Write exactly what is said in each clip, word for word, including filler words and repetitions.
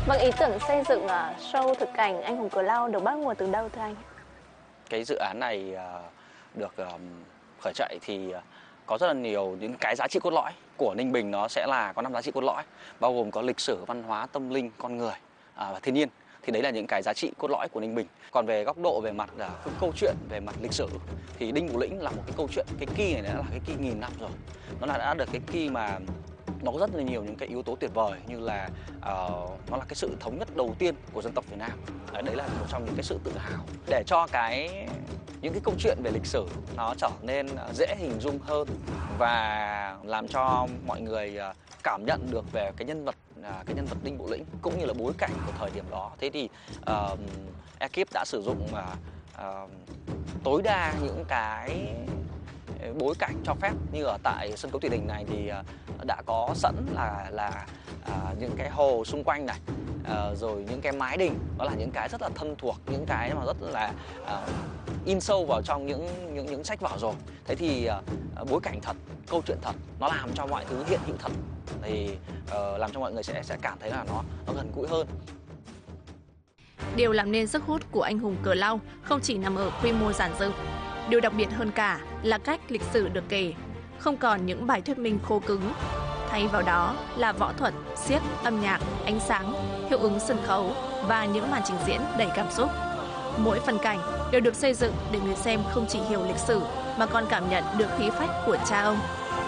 Vâng, ý tưởng xây dựng uh, show thực cảnh Anh hùng Cờ Lao được bắt nguồn từ đâu thưa anh? Cái dự án này uh, được uh, khởi chạy thì uh, có rất là nhiều những cái giá trị cốt lõi của Ninh Bình. Nó sẽ là có năm giá trị cốt lõi, bao gồm có lịch sử, văn hóa, tâm linh, con người uh, và thiên nhiên. Thì đấy là những cái giá trị cốt lõi của Ninh Bình. Còn về góc độ về mặt uh, câu chuyện, về mặt lịch sử thì Đinh Bộ Lĩnh là một cái câu chuyện, cái kỳ này đã là cái kỳ nghìn năm rồi. Nó là đã được cái kỳ mà nó có rất là nhiều những cái yếu tố tuyệt vời, như là uh, nó là cái sự thống nhất đầu tiên của dân tộc Việt Nam. Đấy, đấy là một trong những cái sự tự hào để cho cái những cái câu chuyện về lịch sử nó trở nên dễ hình dung hơn và làm cho mọi người cảm nhận được về cái nhân vật cái nhân vật Đinh Bộ Lĩnh cũng như là bối cảnh của thời điểm đó. Thế thì uh, ekip đã sử dụng uh, uh, tối đa những cái bối cảnh cho phép. Như ở tại sân khấu Thủy Đình này thì đã có sẵn là là à, những cái hồ xung quanh này, à, rồi những cái mái đình, đó là những cái rất là thân thuộc, những cái mà rất là à, in sâu vào trong những những những sách vở rồi. Thế thì à, bối cảnh thật, câu chuyện thật, nó làm cho mọi thứ hiện hữu thật, thì à, làm cho mọi người sẽ sẽ cảm thấy là nó nó gần gũi hơn. Điều làm nên sức hút của Anh hùng Cờ Lao không chỉ nằm ở quy mô dàn dựng. Điều đặc biệt hơn cả là cách lịch sử được kể, không còn những bài thuyết minh khô cứng. Thay vào đó là võ thuật, xiếc, âm nhạc, ánh sáng, hiệu ứng sân khấu và những màn trình diễn đầy cảm xúc. Mỗi phân cảnh đều được xây dựng để người xem không chỉ hiểu lịch sử mà còn cảm nhận được khí phách của cha ông.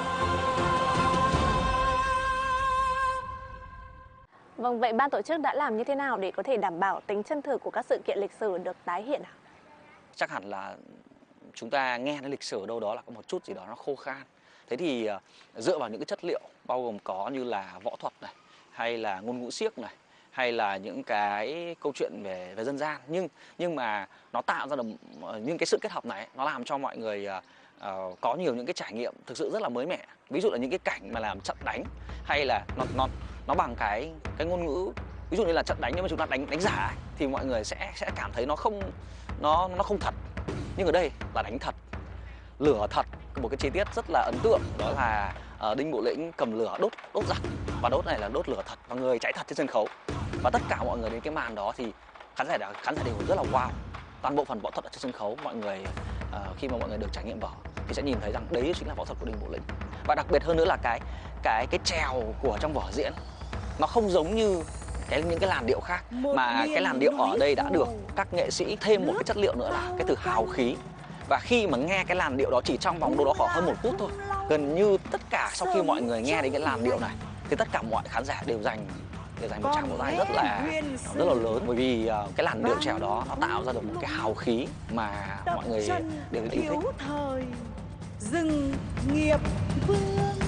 Vâng, vậy ban tổ chức đã làm như thế nào để có thể đảm bảo tính chân thực của các sự kiện lịch sử được tái hiện ạ? Chắc hẳn là chúng ta nghe đến lịch sử ở đâu đó là có một chút gì đó nó khô khan. Thế thì uh, dựa vào những cái chất liệu bao gồm có như là võ thuật này, hay là ngôn ngữ xiếc này, hay là những cái câu chuyện về về dân gian, nhưng nhưng mà nó tạo ra được uh, những cái sự kết hợp này, nó làm cho mọi người uh, uh, có nhiều những cái trải nghiệm thực sự rất là mới mẻ. Ví dụ là những cái cảnh mà làm trận đánh, hay là nó nó nó bằng cái cái ngôn ngữ, ví dụ như là trận đánh nhưng mà chúng ta đánh đánh giả ấy, thì mọi người sẽ sẽ cảm thấy nó không nó nó không thật. Nhưng ở đây là đánh thật, lửa thật. Một cái chi tiết rất là ấn tượng đó là uh, Đinh Bộ Lĩnh cầm lửa đốt đốt giặc, và đốt này là đốt lửa thật và người cháy thật trên sân khấu. Và tất cả mọi người đến cái màn đó thì khán giả đã khán giả đều rất là wow. Toàn bộ phần võ thuật ở trên sân khấu, mọi người uh, khi mà mọi người được trải nghiệm vở thì sẽ nhìn thấy rằng đấy chính là võ thuật của Đinh Bộ Lĩnh. Và đặc biệt hơn nữa là cái cái cái trèo của trong vở diễn nó không giống như cái những cái làn điệu khác, mà cái làn điệu ở đây đã được các nghệ sĩ thêm một cái chất liệu nữa là cái từ hào khí. Và khi mà nghe cái làn điệu đó chỉ trong vòng đâu đó khoảng hơn một phút thôi, gần như tất cả sau khi mọi người nghe đến cái làn điệu này thì tất cả mọi khán giả đều dành đều dành một tràng vỗ tay rất là rất là lớn, bởi vì uh, cái làn điệu trèo đó nó tạo ra được một cái hào khí mà mọi người đều yêu thích. Thời dừng nghiệp vương.